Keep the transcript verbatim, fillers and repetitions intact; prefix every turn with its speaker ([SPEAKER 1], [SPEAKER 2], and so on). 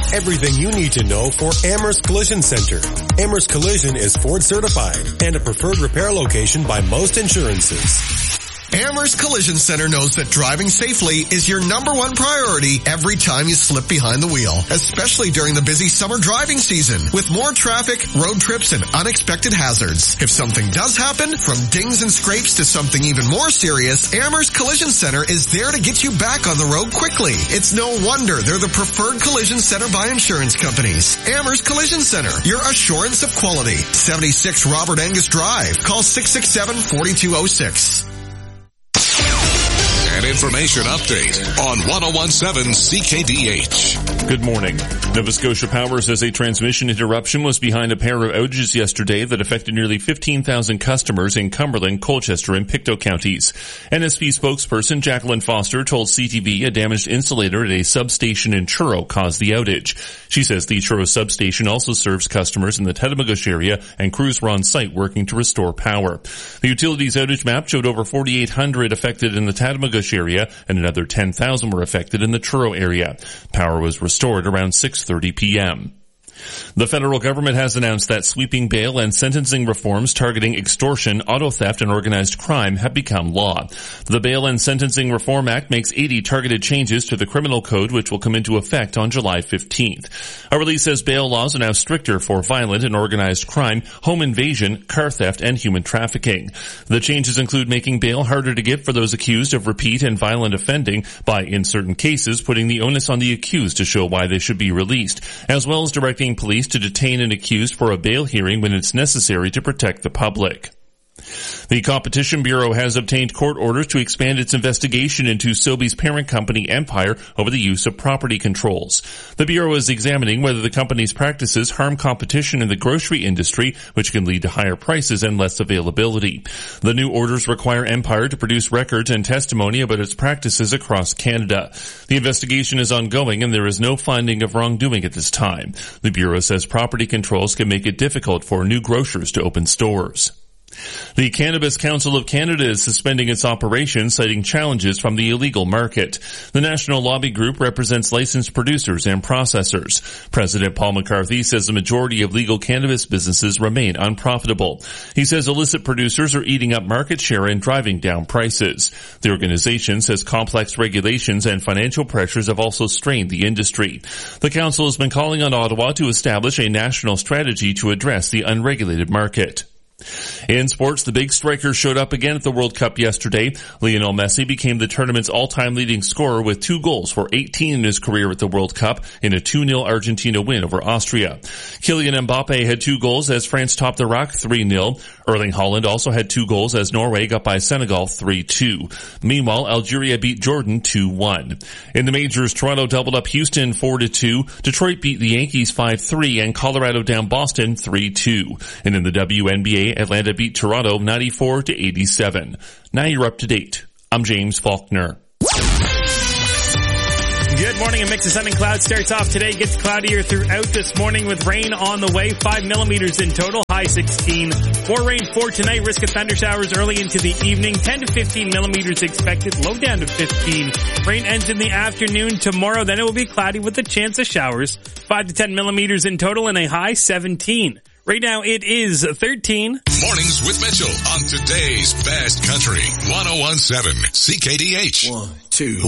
[SPEAKER 1] everything you need to know for Amherst Collision Center. Amherst Collision is Ford certified and a preferred repair location by most insurances.
[SPEAKER 2] Amherst Collision Center knows that driving safely is your number one priority every time you slip behind the wheel, especially during the busy summer driving season with more traffic, road trips, and unexpected hazards. If something does happen, from dings and scrapes to something even more serious, Amherst Collision Center is there to get you back on the road quickly. It's no wonder they're the preferred collision center by insurance companies. Amherst Collision Center, your assurance of quality. seventy-six Robert Angus Drive. Call six six seven, four two zero six.
[SPEAKER 3] An information update on ten seventeen C K D H.
[SPEAKER 4] Good morning. Nova Scotia Power says a transmission interruption was behind a pair of outages yesterday that affected nearly fifteen thousand customers in Cumberland, Colchester, and Pictou counties. N S P spokesperson Jacqueline Foster told C T V a damaged insulator at a substation in Truro caused the outage. She says the Truro substation also serves customers in the Tetamagush area, and crews were on site working to restore power. The utilities outage map showed over forty-eight hundred affected in the Tetamagush area, and another ten thousand were affected in the Truro area. Power was restored around six thirty p.m. The federal government has announced that sweeping bail and sentencing reforms targeting extortion, auto theft, and organized crime have become law. The Bail and Sentencing Reform Act makes eighty targeted changes to the criminal code, which will come into effect on July fifteenth. A release says bail laws are now stricter for violent and organized crime, home invasion, car theft, and human trafficking. The changes include making bail harder to get for those accused of repeat and violent offending by, in certain cases, putting the onus on the accused to show why they should be released, as well as directing police to detain an accused for a bail hearing when it's necessary to protect the public. The Competition Bureau has obtained court orders to expand its investigation into Sobeys' parent company Empire over the use of property controls. The Bureau is examining whether the company's practices harm competition in the grocery industry, which can lead to higher prices and less availability. The new orders require Empire to produce records and testimony about its practices across Canada. The investigation is ongoing and there is no finding of wrongdoing at this time. The Bureau says property controls can make it difficult for new grocers to open stores. The Cannabis Council of Canada is suspending its operations, citing challenges from the illegal market. The National Lobby Group represents licensed producers and processors. President Paul McCarthy says the majority of legal cannabis businesses remain unprofitable. He says illicit producers are eating up market share and driving down prices. The organization says complex regulations and financial pressures have also strained the industry. The council has been calling on Ottawa to establish a national strategy to address the unregulated market. In sports, the big striker showed up again at the World Cup yesterday. Lionel Messi became the tournament's all-time leading scorer with two goals for eighteen in his career at the World Cup in a two nil Argentina win over Austria. Kylian Mbappe had two goals as France topped Iraq three nil. Erling Haaland also had two goals as Norway got by Senegal three two. Meanwhile, Algeria beat Jordan two one. In the majors, Toronto doubled up Houston four to two. Detroit beat the Yankees five three and Colorado down Boston three two. And in the W N B A, Atlanta beat Toronto ninety-four to eighty-seven. Now you're up to date. I'm James Faulkner.
[SPEAKER 5] Good morning. A mix of sun and clouds starts off today. Gets cloudier throughout this morning with rain on the way. Five millimeters in total. High sixteen. More rain for tonight. Risk of thunder showers early into the evening. ten to fifteen millimeters expected. Low down to fifteen. Rain ends in the afternoon tomorrow. Then it will be cloudy with a chance of showers. Five to ten millimeters in total and a high seventeen. Right now it is thirteen.
[SPEAKER 3] Mornings with Mitchell on today's Best Country. ten seventeen C K D H.
[SPEAKER 2] One, two.